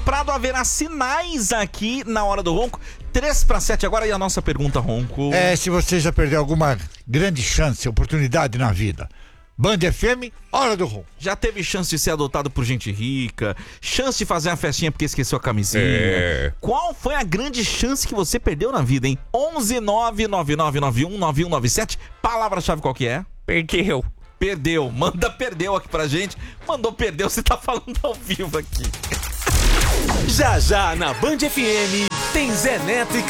Prado, haverá sinais aqui na hora do ronco. 6:03 agora, e a nossa pergunta, Ronco? Se você já perdeu alguma grande chance, oportunidade na vida. Band FM, hora do ronco. Já teve chance de ser adotado por gente rica, chance de fazer uma festinha porque esqueceu a camisinha. Qual foi a grande chance que você perdeu na vida, hein? 11999919197. Palavra-chave qual que é? Perdeu. Manda perdeu aqui pra gente. Mandou perdeu, você tá falando ao vivo aqui. Já na Band FM tem Zé Neto e